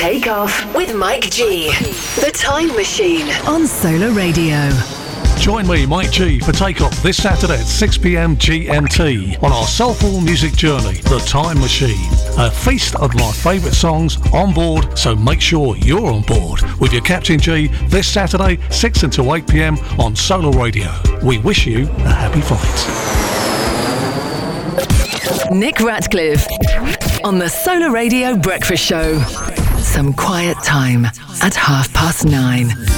Take Off with Mike G. The Time Machine on Solar Radio. Join me, Mike G, for Take Off this Saturday at 6 p.m. GMT on our soulful music journey, The Time Machine. A feast of my favourite songs on board, so make sure you're on board with your Captain G this Saturday, 6 until 8 p.m. on Solar Radio. We wish you a happy flight. Nick Ratcliffe on the Solar Radio Breakfast Show. Some quiet time at 9:30.